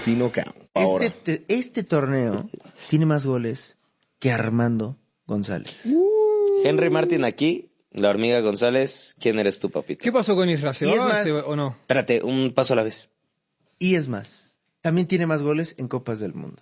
destino, ahora. Este torneo tiene más goles que Armando González. Henry Martin aquí, la hormiga González. ¿Quién eres tú, papito? ¿Qué pasó con Isra? ¿Se va o no? Espérate, un paso a la vez. Y es más, también tiene más goles en Copas del Mundo.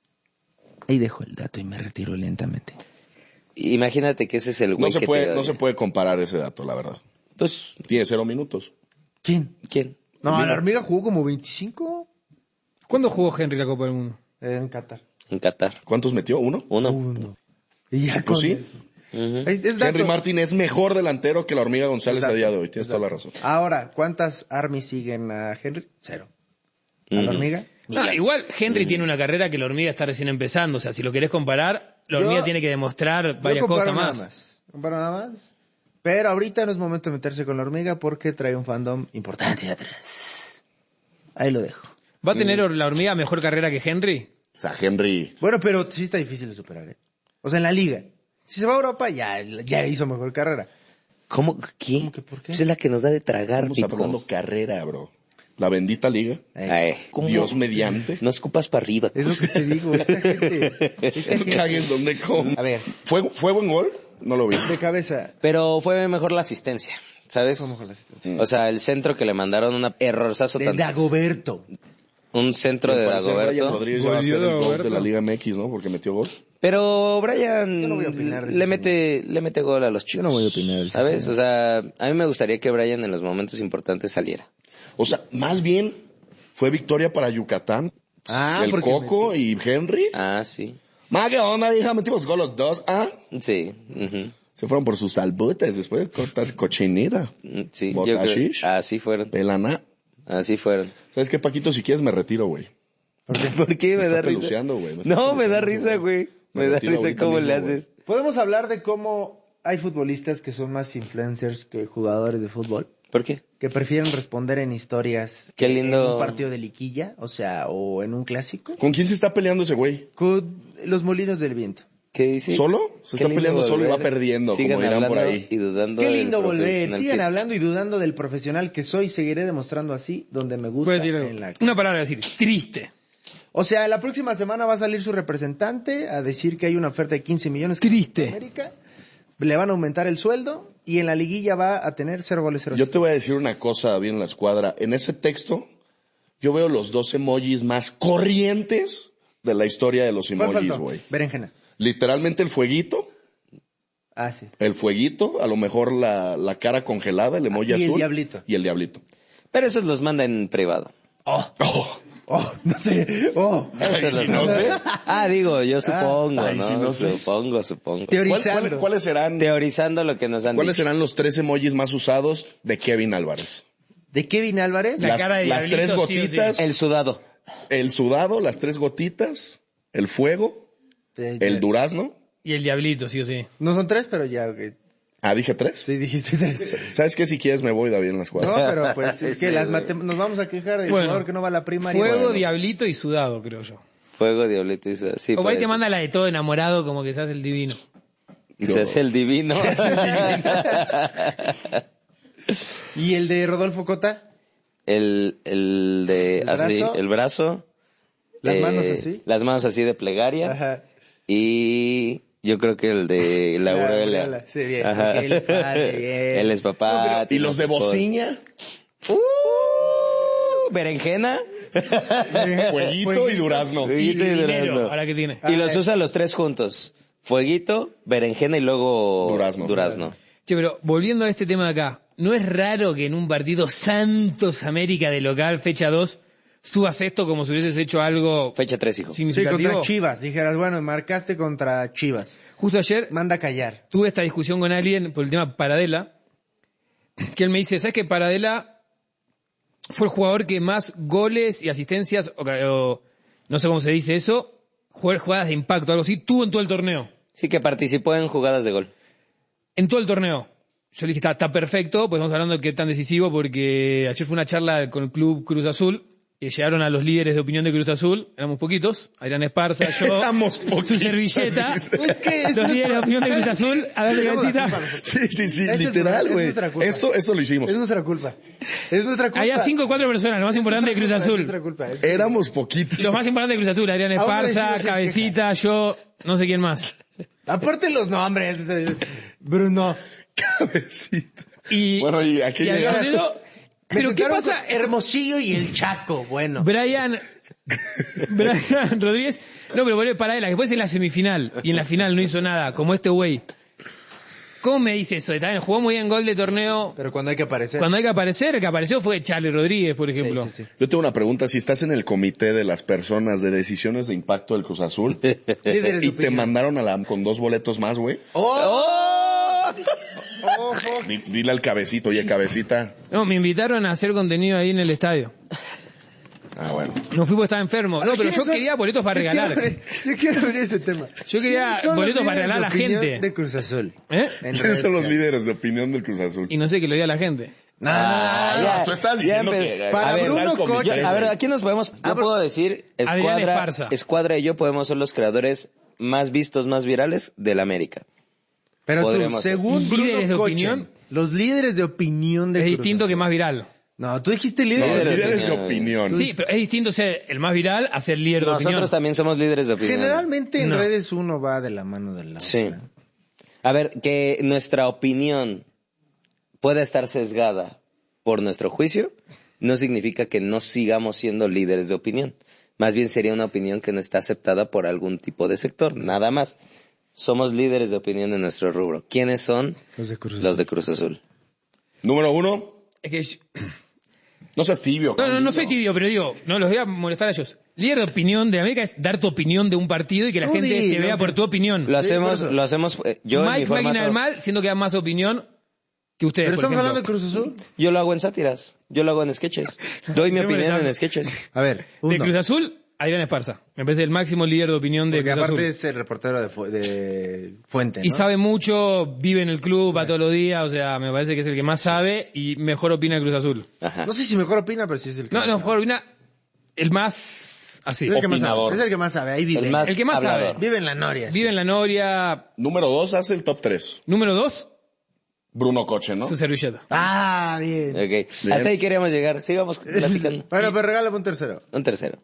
Ahí dejo el dato y me retiro lentamente. Imagínate que ese es el güey No se puede comparar ese dato, la verdad. Pues, Tiene 0 minutos. ¿Quién? No, la hormiga jugó como 25 ¿Cuándo jugó Henry la Copa del Mundo? en Qatar. en Qatar. ¿Cuántos metió? ¿Uno? Uno. Y ya Pues con sí. eso. Ujú. Es dato. Henry Martin es mejor delantero que la hormiga González a día de hoy. Tienes toda la razón. Ahora, ¿cuántas armies siguen a Henry? 0. ¿A la Ujú. hormiga? Igual Henry tiene una carrera que la hormiga está recién empezando. O sea, si lo querés comparar, la hormiga tiene que demostrar varias cosas más. Comparo nada más. Pero ahorita no es momento de meterse con la hormiga porque trae un fandom importante de atrás. Ahí lo dejo. ¿Va a tener la hormiga mejor carrera que Henry? O sea, Henry... Bueno, pero sí está difícil de superar, ¿eh? O sea, en la liga. Si se va a Europa, ya hizo mejor carrera. ¿Cómo? ¿Qué? ¿Cómo que por qué? Pues es la que nos da de tragar, Estamos Pico. hablando carrera, bro. La bendita liga. Ay, ¿cómo? Dios mediante. No escupas para arriba. Es lo que te digo, esta gente. No cagues donde come. A ver, ¿Fue buen gol? No lo vi. de cabeza. Pero fue mejor la asistencia, ¿sabes? ¿Cómo con la situación? O sea, el centro que le mandaron, un errorzazo De tanto. Dagoberto. Un centro de Me parece que Brian Dagoberto. Rodríguez ya va a ser el Volvió gol de Dagoberto. la Liga MX, ¿no? Porque metió gol. Pero Brian Yo no voy a opinar de le ese mete gol a los chicos. Yo no voy a opinar de ese ¿Sabes? señor. O sea, a mí me gustaría que Brian en los momentos importantes saliera. O sea, más bien fue victoria para Yucatán. Ah, el porque Coco y Henry. Ah, sí. Ma, ¿qué onda, hija? Metimos gol los dos, ¿ah? Sí. Ujú. Se fueron por sus salbutes después de cortar cochinita. Sí. Botashish. Así fueron. Pelana. Así fueron. ¿Sabes qué, Paquito? Si quieres me retiro, güey. ¿Por qué? Me Me da está risa. peluceando, güey. No, me da risa, güey. Me da retiro risa ahorita cómo mismo, le güey. haces. ¿Podemos hablar de cómo hay futbolistas que son más influencers que jugadores de fútbol? ¿Por qué? Que prefieren responder en historias Qué lindo. en un partido de liquilla, o sea, o en un clásico. ¿Con quién se está peleando ese güey? Con los molinos del viento. ¿Qué dice? ¿Solo? Se Qué está lindo peleando solo y va volver. perdiendo, Sigan como dirán por hablando ahí. Y dudando Qué del lindo volver. profesional Sigan que- hablando y dudando del profesional que soy. Seguiré demostrando así donde me gusta. Puedes decir algo. En la... Una palabra decir, triste. O sea, la próxima semana va a salir su representante a decir que hay una oferta de 15 millones. que Triste. América. Le van a aumentar el sueldo y en la liguilla va a tener 0 goles, 0 Yo te voy a decir una cosa bien en la escuadra. En ese texto, yo veo los 2 emojis más corrientes de la historia de los ¿Cuál emojis, faltó? güey. Berenjena. Literalmente el fueguito, Ah, sí. a lo mejor la cara congelada, el emoji Y el azul. diablito. Y el diablito. Pero esos los manda en privado. Oh. No sé. Ay, si no sé. Ah, digo, yo supongo, ay, ¿no? sí, no sé. Supongo. Teorizando. ¿Cuáles serán Teorizando lo que nos han ¿Cuáles dicho. serán los 3 emojis más usados de Kevin Álvarez? ¿De Kevin Álvarez? La cara de las diablito, 3 sí o gotitas, sí. El sudado. el sudado, las 3 gotitas, el fuego, el durazno. Y el diablito, sí o sí. No son 3, pero ya. Ok. Ah, ¿dije 3? Sí, dijiste 3. ¿Sabes qué? Si quieres me voy, David, en la No, escuadra. pero pues es que nos vamos a quejar del Bueno, jugador que no va a la primaria. Fuego, Bueno. diablito y sudado, creo yo. Fuego, diablito y sudado. Sí, O ahí puede te ser. manda la de todo enamorado como que se hace el divino. Y se hace el divino. ¿Y el de Rodolfo Cota? el de ¿El así, brazo? el brazo. ¿Las manos así? Las manos así de plegaria. Ajá. Y yo creo que el de la aureola. Sí, bien. Ajá. Porque él es padre, bien. Él es papá. No, pero- ¿Y tiene los de esposa. bociña? Berenjena. Fueguito y durazno. Fueguito y dinero, durazno. ahora que tiene. Y los usa los 3 juntos. Fueguito, berenjena y luego Durazno. Che, pero volviendo a este tema de acá, ¿no es raro que en un partido Santos América de local, fecha 2, subas esto como si hubieses hecho algo Fecha 3, hijo. Sí, significativo? contra Chivas. Dijeras, bueno, marcaste contra Chivas. Justo ayer Manda a callar. tuve esta discusión con alguien por el tema Paradela, que él me dice, ¿sabes que Paradela fue el jugador que más goles y asistencias, o no sé cómo se dice eso, jugadas de impacto, algo así, tuvo en todo el torneo? Sí, que participó en jugadas de gol. En todo el torneo. Yo le dije, está perfecto, pues estamos hablando de qué tan decisivo, porque ayer fue una charla con el Club Cruz Azul, llegaron a los líderes de opinión de Cruz Azul, éramos poquitos, Adrián Esparza, yo, Éramos poquitos, su servilleta, dice. los líderes de opinión de Cruz Azul, a darle cabecita. Sí, Es literal, güey. nuestra culpa. Esto lo hicimos. Es nuestra culpa. Es nuestra culpa. Había 5 o 4 personas, lo más importante de Cruz Es Azul. nuestra culpa. Éramos poquitos. Lo más importante de Cruz Azul, Adrián Aún no Esparza, decimos sin Cabecita, yo, no sé quién más. Aparte los nombres. Bruno. Cabecita. Y, Bueno, y aquí y llega- Alvarado, pero ¿qué sentaron pasa? con Hermosillo y el Chaco, bueno. Brian Rodríguez, no, pero vuelve para él, después en la semifinal y en la final no hizo nada, como este güey. ¿Cómo me dice eso? También jugó muy bien gol de torneo. Pero cuando hay que aparecer. Cuando hay que aparecer, el que apareció fue Charlie Rodríguez, por ejemplo. Sí. Yo tengo una pregunta. Si estás en el comité de las personas de decisiones de impacto del Cruz Azul Líderes de y te opinión. mandaron a la con 2 boletos más, güey, ¡Oh! dile al cabecito, oye, cabecita. No, me invitaron a hacer contenido ahí en el estadio. Ah, bueno. No fui porque estaba enfermo. No, pero yo quería boletos para regalar. Yo quiero abrir ese tema. Yo quería ¿Quiénes son los boletos para líderes regalar a la de opinión gente. de Cruz Azul. ¿Eh? En ¿Quiénes son los redes. líderes de opinión del Cruz Azul? Y no sé qué lo diga la gente. No, ya, tú estás diciendo ya, que... para a ver, Bruno al comité, Coche. A ver, güey. aquí nos podemos, yo puedo decir, Adrián Esparza. Escuadra y yo podemos ser los creadores más vistos, más virales del América. Pero tú, Podremos ser. según ¿Líderes de Bruno Cochen, opinión? los líderes de opinión de Es Cruz distinto Azul. que más viral. No, tú dijiste No, líderes. Líderes de líderes de opinión. opinión. Sí, pero es distinto ser el más viral a ser líder de opinión. Nosotros también somos líderes de opinión. Generalmente en No. redes uno va de la mano del lado. Sí. A ver, que nuestra opinión pueda estar sesgada por nuestro juicio, no significa que no sigamos siendo líderes de opinión. Más bien sería una opinión que no está aceptada por algún tipo de sector, nada más. Somos líderes de opinión en nuestro rubro. ¿Quiénes son? Los de Cruz Azul. Los de Cruz Azul. Número 1, Es que yo- no seas tibio. no soy tibio, pero digo, no los voy a molestar a ellos. Líder de opinión de América es dar tu opinión de un partido y que la Tú gente di, te no, vea por tu opinión. Lo hacemos, yo en mi Mike Máquina del formato, Mal, siendo que da más opinión que ustedes, Pero por estamos ejemplo. hablando de Cruz Azul. yo lo hago en sátiras, yo lo hago en sketches. Doy mi Yo me opinión dejo. en sketches. A ver, De Cruz Azul, Adrián Esparza. Me parece el máximo líder de opinión de Porque Cruz aparte Azul. es el reportero de Fuente, ¿no? Y sabe mucho, vive en el club, va todos los días, o sea, me parece que es el que más sabe y mejor opina de Cruz Azul. Ajá. No sé si mejor opina, pero sí es el que No, más no, sabe. mejor opina el más así. Es el que más sabe. Opinador. Es el que más sabe. Ahí vive. El más El que más hablador. sabe. Vive en la Noria. Vive en la Noria. Número 2, hace el top 3. Número 2, Bruno Coche, ¿no? su servilleta. Ah, bien. Ok. Bien. Hasta ahí queríamos llegar. Sigamos platicando. Bueno, pero regálame un tercero. Un tercero.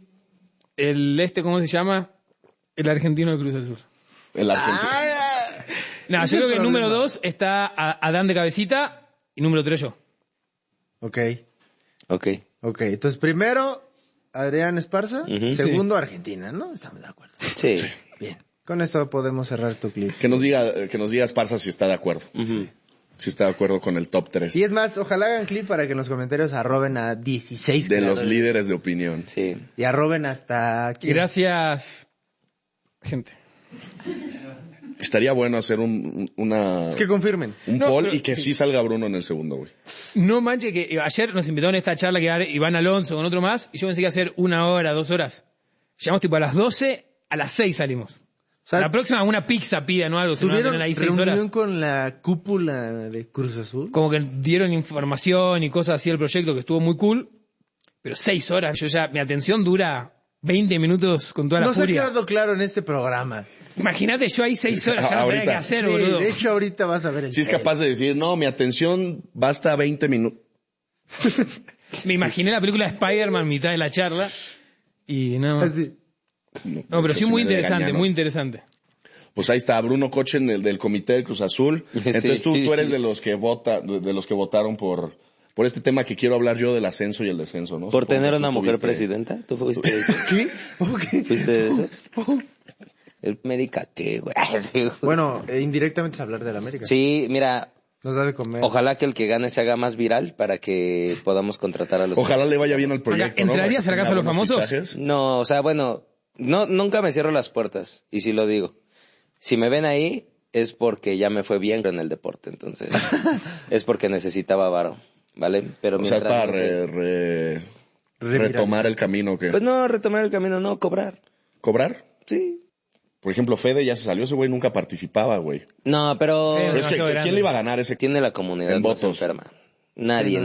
¿Cómo se llama? El argentino de Cruz Azul. El argentino. No, Ese yo creo es que el el número problema. 2 está Adán de Cabecita y número 3 yo. Ok. Ok. Ok. Entonces, primero, Adrián Esparza. Ujú. Segundo, Argentina, ¿no? Estamos de acuerdo. Sí. Bien. Con eso podemos cerrar tu clip. Que nos diga Esparza si está de acuerdo. Ujú. Si está de acuerdo con el top 3. Y es más, ojalá hagan clip para que en los comentarios arroben a 16 De los creadores. líderes de opinión. Sí. Y arroben hasta... ¿quién? Gracias, gente. Estaría bueno hacer una Que confirmen. un No, poll pero- y que sí salga Bruno en el segundo, güey. No manches que ayer nos invitaron a esta charla que va a dar Iván Alonso con otro más y yo pensé que iba a ser 1 hora, 2 horas. Llegamos tipo a las 12, a las 6 salimos. O sea, La próxima una pizza pidan o algo, si no van a ¿tuvieron tener ahí 6 reunión horas. con la cúpula de Cruz Azul? Como que dieron información y cosas así del proyecto que estuvo muy cool, pero 6 horas, mi atención dura 20 minutos con toda la No se ha furia. quedado claro en este programa. Imagínate yo ahí 6 horas, ya no sabía Ahorita. qué hacer, Sí, boludo. de hecho ahorita vas a ver el Si es capaz de decir, no, mi atención basta 20 minutos. Me imaginé la película Spider-Man mitad de la charla y nada más. Así. No, pero sí muy interesante, muy interesante. Pues ahí está, Bruno Coche en el del comité del Cruz Azul. Entonces tú eres de los que votaron por este tema que quiero hablar yo del ascenso y el descenso, ¿no? Por Supongo tener que una tú mujer tuviste- presidenta. ¿Tú fuiste de esos? ¿Qué? ¿Cómo que? ¿Fuiste de esos? El América, ¿qué, güey? Sí, güey. Bueno, indirectamente es hablar del América. Sí, mira, Nos da de comer. ojalá que el que gane se haga más viral para que podamos contratar a los... Ojalá le vaya bien al proyecto, ¿no? ¿entrarías a la Para que casa de los tenga buenos famosos? fichajes. No, o sea, bueno, no, nunca me cierro las puertas, y sí lo digo. Si me ven ahí, es porque ya me fue bien en el deporte, entonces, es porque necesitaba varo, ¿vale? Pero O sea, es mientras para no sé- retomar el camino que... Pues no, retomar el camino, no, cobrar, ¿Cobrar? sí. Por ejemplo, Fede ya se salió, ese güey nunca participaba, güey. No, pero Fede Pero es que, demasiado grande. ¿quién le iba a ganar ese? tiene la comunidad En más votos. enferma. Nadie.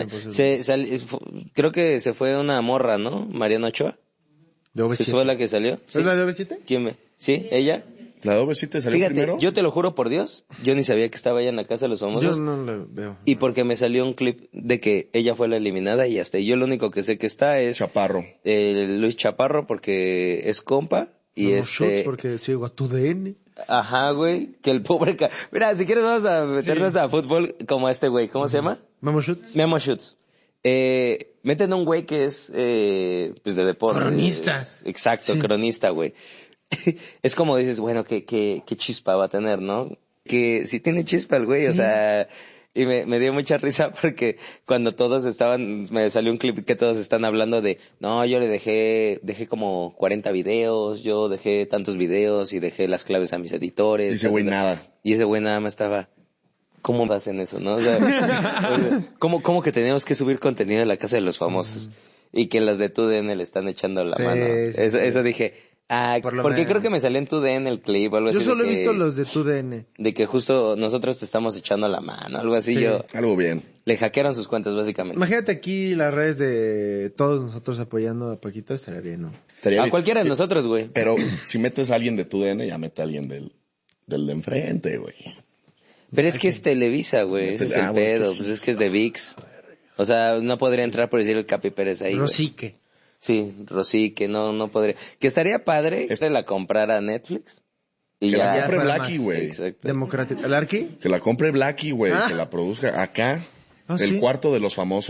Creo que se fue una morra, ¿no? Mariana Ochoa. ¿De OV7? ¿Se fue la que salió? ¿Es la de OV7? ¿Quién me? ¿Sí? ¿Ella? ¿La de OV7 salió Fíjate, primero? yo te lo juro por Dios, yo ni sabía que estaba ella en la casa de los famosos. Yo no la veo. Y porque me salió un clip de que ella fue la eliminada y hasta yo lo único que sé que está es Chaparro. Luis Chaparro porque es compa y No, Schutz porque sigo a tu DN. Ajá, güey, que el pobre... Mira, si quieres vamos a meternos a fútbol como este güey, ¿cómo se llama? Memo Schutz. Memo Schutz. Meten a un güey que es pues de deporte. Cronistas. Exacto, Sí. cronista, güey. Es como dices, bueno, qué chispa va a tener, ¿no? Que sí tiene chispa el güey, o sea... Y me dio mucha risa porque cuando todos me salió un clip que todos están hablando de, no, yo le dejé como 40 videos, yo dejé tantos videos y dejé las claves a mis editores. Y ese güey nada. Y ese güey nada más estaba, ¿cómo hacen eso, no? O sea, ¿cómo que tenemos que subir contenido de la casa de los famosos? Y que las de TUDN le están echando la Sí, mano. sí, Eso dije, Por lo porque menos. creo que me salió en TUDN el clip o algo Yo así. solo de he que- visto los de tu DN. De que justo nosotros te estamos echando la mano, algo así. Sí. Yo Algo bien. le hackearon sus cuentas básicamente. Imagínate aquí las redes de todos nosotros apoyando a Paquito, estaría bien, ¿no? Estaría A bien. cualquiera de nosotros, güey. Pero si metes a alguien de tu DN, ya mete a alguien del de enfrente, güey. Pero es que es Televisa, güey. Ese es el Ah, bueno, es que pedo. sí. Pues es que es de ViX. O sea, no podría entrar por decir el Capi Pérez ahí. güey. Rosique. Sí, Rosique, no podría. Que estaría padre que la comprara Netflix. Y Que la ya. compre fuera Blackie, más. güey. Exacto. Democrático. ¿El Arqui? Que la compre Blackie, güey. Ah. Que la produzca acá. Ah, el sí. cuarto de los famosos.